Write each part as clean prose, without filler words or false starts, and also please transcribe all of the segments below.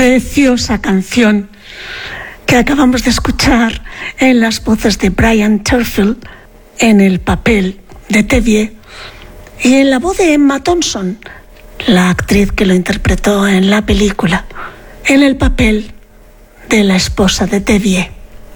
preciosa canción que acabamos de escuchar en las voces de Brian Turfield en el papel de Tevye y en la voz de Emma Thompson, la actriz que lo interpretó en la película, en el papel de la esposa de Tevye.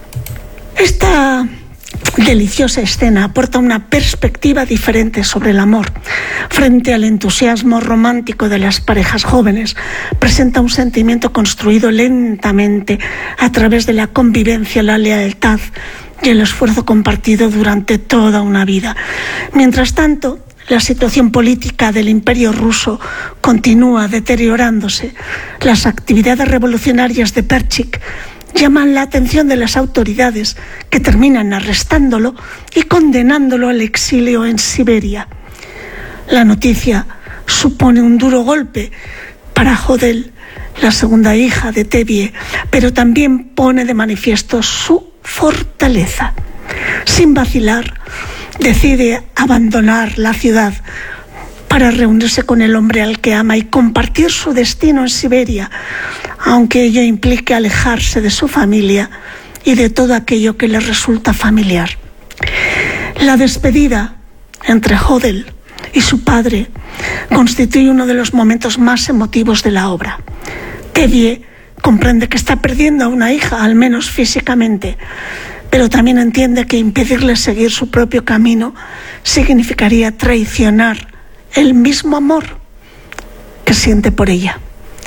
Esta deliciosa escena aporta una perspectiva diferente sobre el amor. Frente al entusiasmo romántico de las parejas jóvenes, presenta un sentimiento construido lentamente a través de la convivencia, la lealtad y el esfuerzo compartido durante toda una vida. Mientras tanto, la situación política del Imperio ruso continúa deteriorándose. Las actividades revolucionarias de Perchik llaman la atención de las autoridades, que terminan arrestándolo y condenándolo al exilio en Siberia. La noticia supone un duro golpe para Hodel, la segunda hija de Tevye, pero también pone de manifiesto su fortaleza. Sin vacilar, decide abandonar la ciudad para reunirse con el hombre al que ama y compartir su destino en Siberia, aunque ello implique alejarse de su familia y de todo aquello que le resulta familiar. La despedida entre Hodel y su padre constituye uno de los momentos más emotivos de la obra. Tevye comprende que está perdiendo a una hija, al menos físicamente, pero también entiende que impedirle seguir su propio camino significaría traicionar el mismo amor que siente por ella.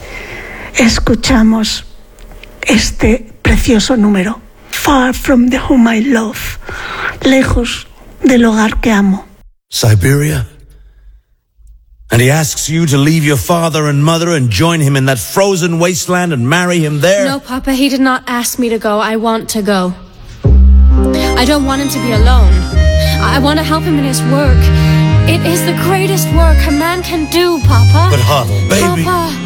Escuchamos este precioso número, Far from the home I love, lejos del hogar que amo. Siberia? And he asks you to leave your father and mother and join him in that frozen wasteland and marry him there? No, Papa, he did not ask me to go. I want to go. I don't want him to be alone. I want to help him in his work. It is the greatest work a man can do, Papa. But Hodel, baby. Papa.